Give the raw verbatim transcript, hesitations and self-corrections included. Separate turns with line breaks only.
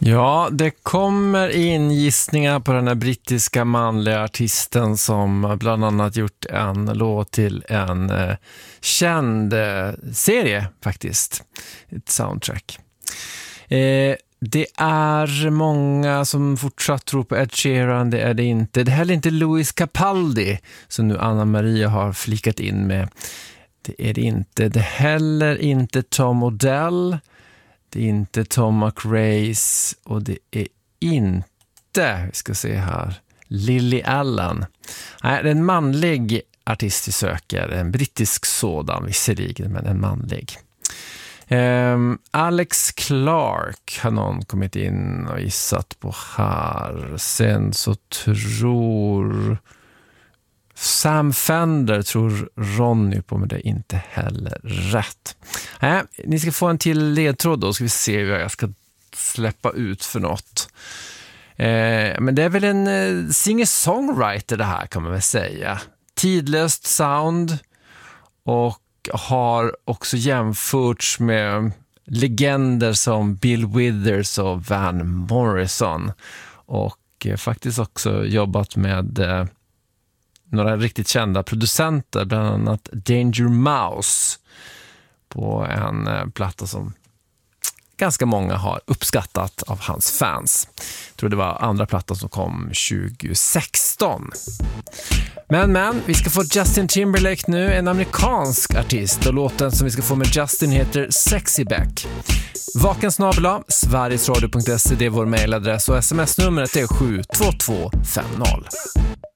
Ja, det kommer in gissningar på den här brittiska manliga artisten som bland annat gjort en låt till en eh, känd eh, serie faktiskt. Ett soundtrack. Eh, det är många som fortsatt tror på Ed Sheeran, det är det inte. Det är heller inte Louis Capaldi som nu Anna Maria har flikat in med. Det är det inte. Det är heller inte Tom Odell. Det är inte Tom McRae och det är inte, vi ska se här, Lily Allen. Nej, det är en manlig artist vi söker, en brittisk sådan visserligen, men en manlig. Um, Alex Clark har någon kommit in och gissat på här. Sen så tror Sam Fender tror Ronny på, men det är inte heller rätt. Nej, ni ska få en till ledtråd då, ska vi se vad jag ska släppa ut för något. Eh, men det är väl en eh, singer-songwriter det här, kan man väl säga. Tidlöst sound och har också jämförts med legender som Bill Withers och Van Morrison. Och eh, faktiskt också jobbat med eh, några riktigt kända producenter, bland annat Danger Mouse på en eh, platta som ganska många har uppskattat av hans fans. Jag tror det var andra plattan som kom tjugo sexton. Men, men, vi ska få Justin Timberlake nu, en amerikansk artist, och låten som vi ska få med Justin heter Sexy Back. Vaken snabel-a, sverigesradio punkt se, det är vår mailadress och sms-numret är sju två två fem noll.